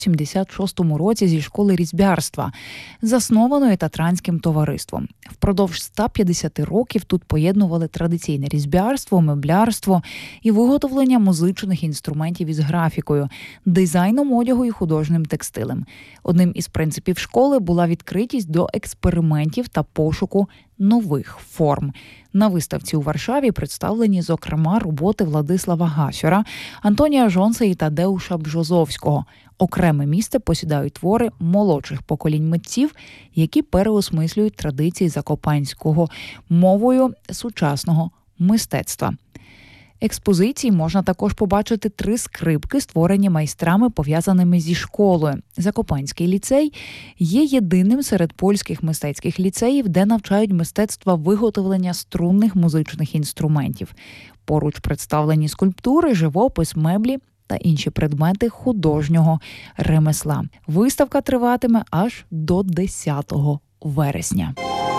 1976 році зі школи різьбярства, заснованої Татранським товариством. Впродовж 150 років тут поєднували традиційне різьбярство, меблярство і виготовлення музичних інструментів із графікою, дизайном одягу і художнім текстилем. Одним із принципів школи була відкритість до експериментів та пошуку нових форм. На виставці у Варшаві представлені, зокрема, роботи Владислава Гасьора, Антонія Жонса і Тадеуша Бжозовського. Окреме місце посідають твори молодших поколінь митців, які переосмислюють традиції закопанського мовою сучасного мистецтва. Експозиції можна також побачити 3 скрипки, створені майстрами, пов'язаними зі школою. Закопанський ліцей є єдиним серед польських мистецьких ліцеїв, де навчають мистецтва виготовлення струнних музичних інструментів. Поруч представлені скульптури, живопис, меблі та інші предмети художнього ремесла. Виставка триватиме аж до 10 вересня.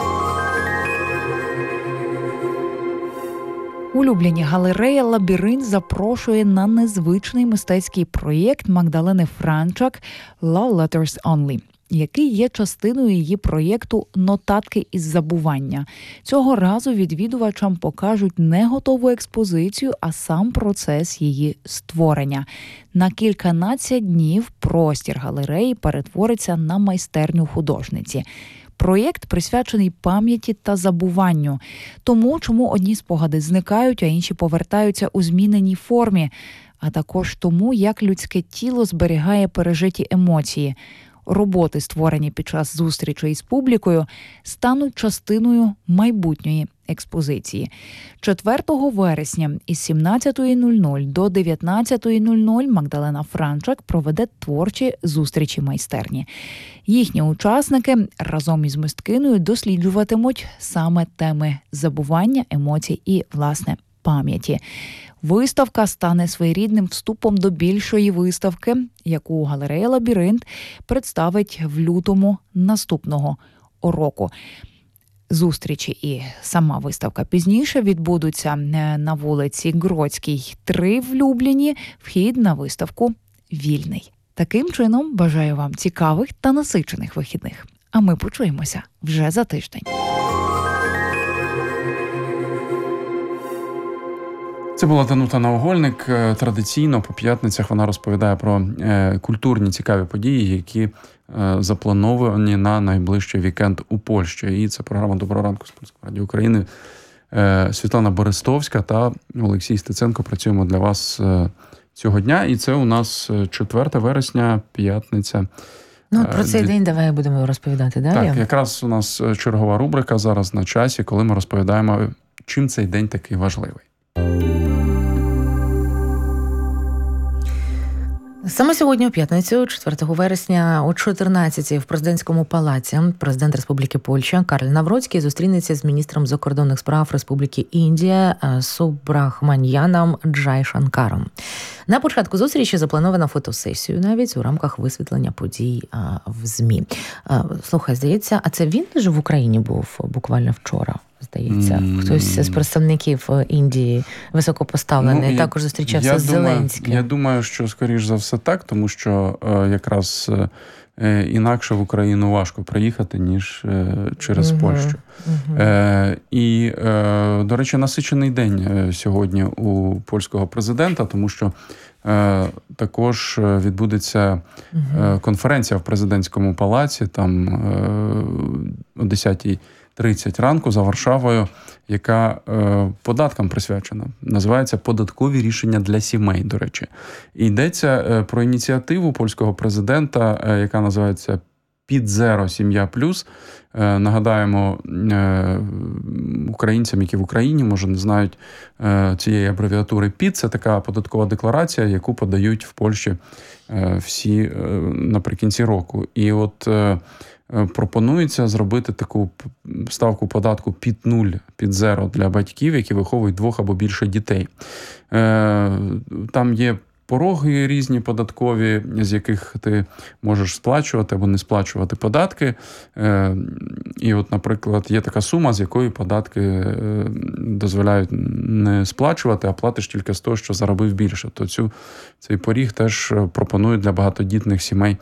Улюблені галерея «Лабіринт» запрошує на незвичний мистецький проєкт Магдалени Франчак «Love Letters Only», який є частиною її проєкту «Нотатки із забування». Цього разу відвідувачам покажуть не готову експозицію, а сам процес її створення. На кільканадцять днів простір галереї перетвориться на майстерню художниці. Проєкт присвячений пам'яті та забуванню, тому, чому одні спогади зникають, а інші повертаються у зміненій формі, а також тому, як людське тіло зберігає пережиті емоції. Роботи, створені під час зустрічі із публікою, стануть частиною майбутньої експозиції. 4 вересня із 17:00 до 19:00 Магдалена Франчак проведе творчі зустрічі майстерні. Їхні учасники разом із мисткинею досліджуватимуть саме теми забування, емоцій і, власне, пам'яті. Виставка стане своєрідним вступом до більшої виставки, яку галерея «Лабіринт» представить в лютому наступного року. Зустрічі і сама виставка пізніше відбудуться на вулиці Гродській, 3 в Любліні. Вхід на виставку вільний. Таким чином, бажаю вам цікавих та насичених вихідних. А ми почуємося вже за тиждень. Це була Данута Наугольник. Традиційно по п'ятницях вона розповідає про культурні цікаві події, які заплановані на найближчий вікенд у Польщі. І це програма «Доброго ранку» з Польської радіо України. Світлана Берестовська та Олексій Стеценко працюємо для вас цього дня. І це у нас 4 вересня, п'ятниця. Про цей день давай будемо розповідати далі. Так, якраз у нас чергова рубрика зараз на часі, коли ми розповідаємо, чим цей день такий важливий. Саме сьогодні, у п'ятницю, 4 вересня, о 14-й в президентському палаці президент Республіки Польща Карл Навроцький зустрінеться з міністром закордонних справ Республіки Індія Субрахманьяном Джайшанкаром. На початку зустрічі заплановано фотосесію навіть у рамках висвітлення подій в ЗМІ. Слухай, здається, а це він же в Україні був буквально вчора? Здається, хтось з представників Індії високопоставлений також зустрічався з Зеленським. Я думаю, що скоріш за все так, тому що якраз інакше в Україну важко приїхати, ніж через Польщу. І, до речі, насичений день сьогодні у польського президента, тому що також відбудеться конференція в президентському палаці, там о 10:30 ранку за Варшавою, яка податкам присвячена. Називається «Податкові рішення для сімей», до речі. І йдеться про ініціативу польського президента, яка називається «Під зеро сім'я плюс». Нагадаємо українцям, які в Україні, може, не знають цієї абревіатури «ПІД». Це така податкова декларація, яку подають в Польщі всі наприкінці року. І от пропонується зробити таку ставку податку під 0, під зеро для батьків, які виховують 2 або більше дітей. Там є пороги різні податкові, з яких ти можеш сплачувати або не сплачувати податки. І от, наприклад, є така сума, з якої податки дозволяють не сплачувати, а платиш тільки з того, що заробив більше. То цей поріг теж пропонують для багатодітних сімей